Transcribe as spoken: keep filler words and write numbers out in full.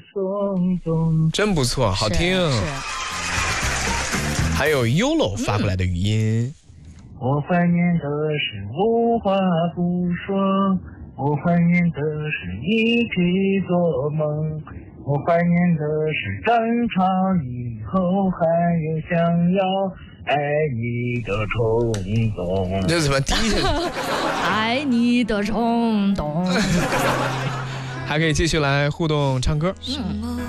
松动。 真不错，好听。还有 Y O L O 发过来的语音。 我怀念的是无话不说，我怀念的是一起做梦，我怀念的是争吵以后还有想要爱你的冲动。 这怎么低下去？ 爱你的冲动。 还可以继续来互动唱歌。 嗯。